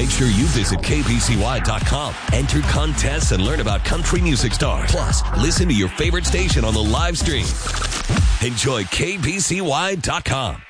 Make sure you visit KBCY.com. Enter contests and learn about country music stars. Plus, listen to your favorite station on the live stream. Enjoy KBCY.com.